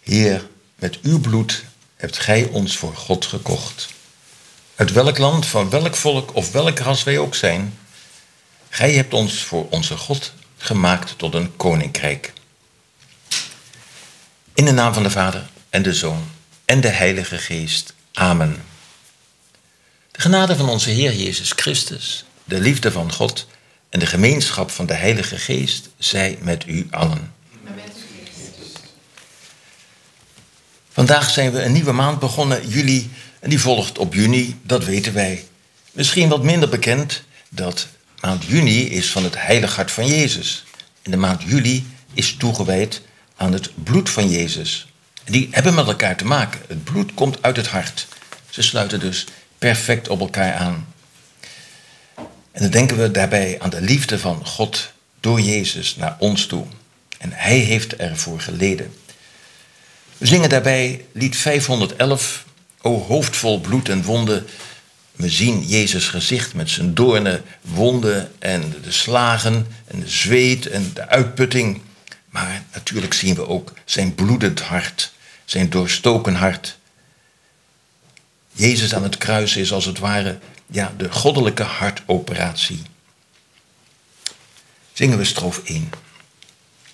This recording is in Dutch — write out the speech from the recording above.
Heer, met uw bloed hebt gij ons voor God gekocht. Uit welk land, van welk volk of welk ras wij ook zijn, gij hebt ons voor onze God gemaakt tot een koninkrijk. In de naam van de Vader en de Zoon en de Heilige Geest. Amen. De genade van onze Heer Jezus Christus, de liefde van God en de gemeenschap van de Heilige Geest zij met u allen. Vandaag zijn we een nieuwe maand begonnen, juli, en die volgt op juni, dat weten wij. Misschien wat minder bekend dat maand juni is van het Heilig Hart van Jezus. En de maand juli is toegewijd aan het bloed van Jezus. Die hebben met elkaar te maken. Het bloed komt uit het hart. Ze sluiten dus perfect op elkaar aan. En dan denken we daarbij aan de liefde van God door Jezus naar ons toe. En hij heeft ervoor geleden. We zingen daarbij lied 511, O hoofd vol bloed en wonden. We zien Jezus gezicht met zijn doornen, wonden en de slagen en de zweet en de uitputting. Maar natuurlijk zien we ook zijn bloedend hart, zijn doorstoken hart. Jezus aan het kruis is als het ware de goddelijke hartoperatie. Zingen we strofe 1.